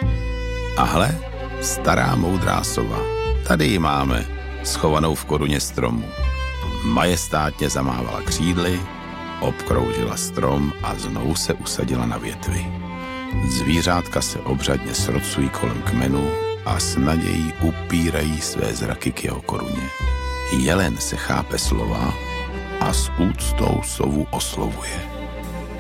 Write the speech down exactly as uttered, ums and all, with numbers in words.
A hle, stará moudrá sova. Tady ji máme, schovanou v koruně stromu. Majestátně zamávala křídly, obkroužila strom a znovu se usadila na větvi. Zvířátka se obřadně srocují kolem kmenu a s nadějí upírají své zraky k jeho koruně. Jelen se chápe slova a s úctou sovu oslovuje.